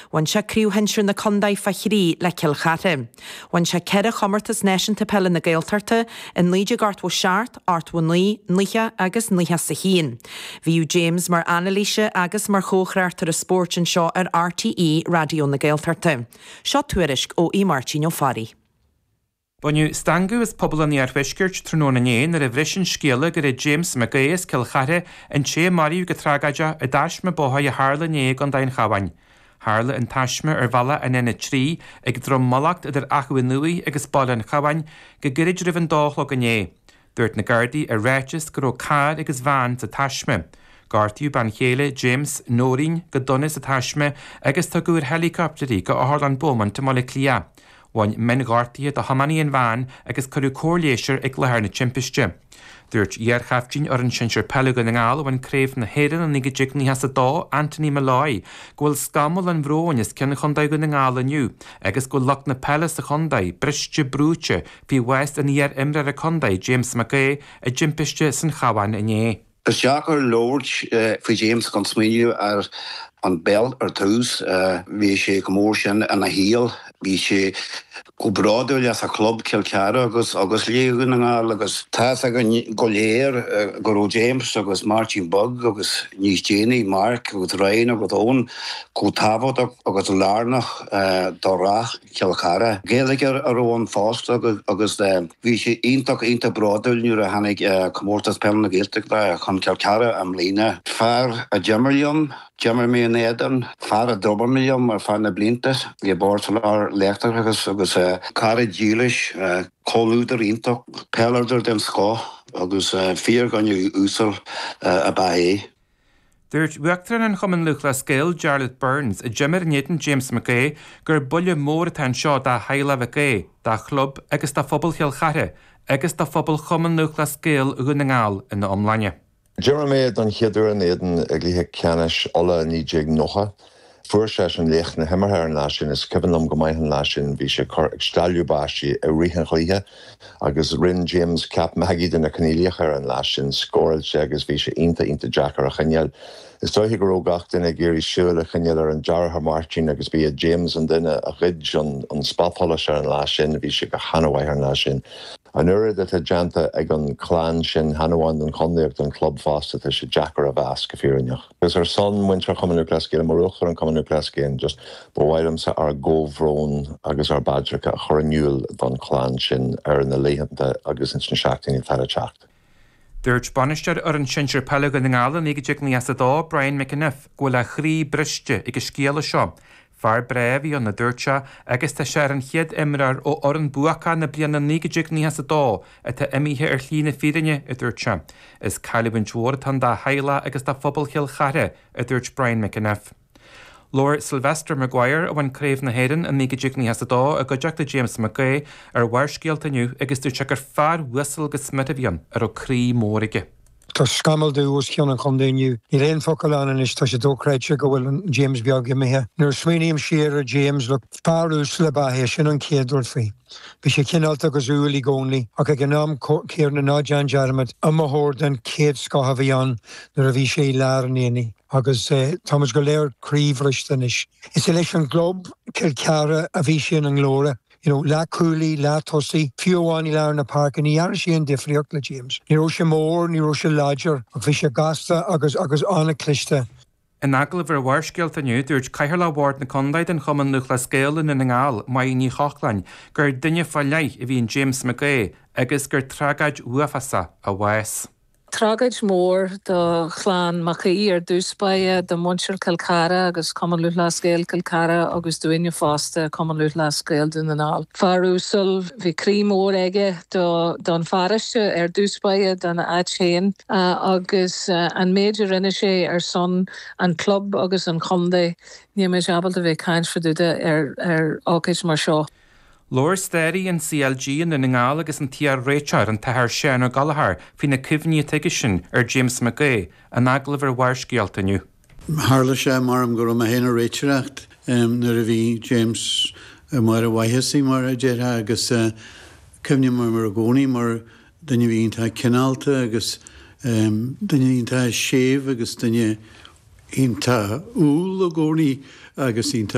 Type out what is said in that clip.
Wan se críú hensir na condaid fachrí le Kilchate. Wan se cere chomartas nesin te pelle na Gaeltarte in líide gart wo seart, art wo nícha agus nícha sa hín. Bhíú James mar Annalise agus mar chóchreartar a sport an seo ar RTE radio na Gaeltarte. Seo tuairisc ó Martin Fari. Bunniu stangu is pobl yn i'r fysgyrch trwnôn yn ein ar y frisyn sgiela gyda James McGeis Kilchare yn che mariw gytragaja y dasma bohau y harla neg ond ein chawain. Harla yn tasma ar fala yn enna tri ag drom molagt ydy'r achwynwy ag ysbol yn chawain gygyrid rifyn dochlog yn ei. Dwrt na gardi y regis gyro car ag ysfan y tasma. Gartiw ban chele James Norin gydonis y tasma ag ystogwyr helicopteri go oharlan bomon tymol y clia. Wan men gartiad a hamani yn fan agus cyrw córléisir ag lehar na timpiste. Dúirt iarchaftjin ar an sinsir pelugan yn ngal wan cref na herin an nigajig ni has a da Anthony Malloy gwil sgamol an vroon is cyn chondai gan yn ngal aniu agus gwil loch na pelas a chondai brisje brúche fi west an iar imrar a chondai James McGay a jimpiste sy'n chawan yn ie. Is Jacker Lord fi James kan smilju an bel tús vi sé gomórsinn an a heel vi sé go bradul as a club Kilcara agus légun an agus tá go léir go James agus Martin Bug agus níos Jenny Mark agus Ryan agus ón go tafod agus lárnach dorach Kilcara Gaeliger ar ón fast agus vi sé inta bradul nu a hannig komórtas pel na Gaeltach da chan Kilcara am lína far a Jammerlium Jammer me in Eden, far a Dobermillium mar far na blintes, ge bortalar lechtach agus cara dílis, colúder intok, pelarder den ska, agus fear ganju úsel a baé. Dúirt bhuachtran an chuman luchla scéil Charlotte Burns a Jimmer Nathan James McGay gur bulle mór tan seo da haile McGay, da chlub agus da phobal Kilchare, agus da phobal chuman luchla scéil gun ngal in na omlaine. Jeremy don Hidur an Eden a glithe ceannis alla níjig nocha. Fuair an leich na himmarthar an lásin is cibanlum go maihan lásin bhí sé cur ag stáiliú báisi a rihan chlíthe agus rin James Cap Maggie den na caníliachar an lásin scórail sé agus bhí sé inta Jackar a chaneal. Is dóigh go rógach den a géirí siúil a chaneal ar an Jarha Martin agus bí a James an duine a rid an spathola sé an lásin bhí sé go hanahhaith an lásin. An uire that a janta ag an clan sin Hanawan an conduct an club fast that is Jackar a vas gefirinnach. Because her son went to common nuclear and Maruch and common nuclear just boilem sa ar govron agus ar badrika choranul don clan sin in the lehanta agus in shacting in Tarachacht. Dúirt banisteir ar an sinsir pelugan yn ngal nig jig ni as a da Brian McAniff gwil a chrí briste ag sgiel a seo. Far brefi on na dúirtse agus tá sé an chiad imrar ó oran buacha na blian na nígajig ní has a dá a tá imithe ar hlína fírinne a dúirtse. Is Calibin Dúir tan da haila agus tá phobal Kilchare a dúirt Brian McAniff. Lord Sylvester Maguire a bhain craobh na héireann a nígajig ní has a dá a go deachta James McGay ar bhaircéalta nniu agus dúirte gur fear whistle go smit a bhíon ar ó crí mórige. Tá scamal dús ceanna chun daoniu. Ní réon focail an is tá sé dócréite go bhfuil James beag imithe. Nuair swinníam siar a James le fearús le bathe sin an céadúir faoi. Bhí sé cinálta go zúlaí gcónaí ach ag an nám céar na náid an dearmad amthór den céad scatha bhí an nuair a bhí sé lear an éanaí. Agus Thomas go léir críomhristan is. Is leis an glob Kilcara a bhí sin an glóra. La Cooley, La Tussie, Fiowani la na park and he she in different le James. Ni Rosha Moore, ni Rosha Lodger, a Fisher Gasta, agus Anna Clista. In agla ver warskelt a nu, dúirt Caithfearla Ward na condaid an chuman nuchla scéal in ngal mai ní chachlein, gur dunne falleich a bhíon James McGay, agus gur tragaid uafasa a wes. Tragaid mór do chláán Macaí ar dúspáide do Monsir Kilcara agus Common Luthla Scéal Kilcara agus duine fásta Common Luthla Scéal dún an áil. Farúsal bhí crí mór aige don fariste ar dúspáide don áitséin agus an méidir rinne sé ar son an club agus an chumda ní mé seabal a bheith caint faduide ar ácais mar seo. Lord Sterry and CLG in the ngal agus an tiar réchar an tahar Sian or Galahar fi na civní tegishin James McGay an aglaver warsgialt aniu. Harla sé maram go ma héna récharacht na a bhí James mar a waihasi mar a dera agus civní mar a gcónaí mar dunne bhíon tá cinálta agus dunne bhíon tá séomh agus dunne hín tá úl a gcónaí agus hín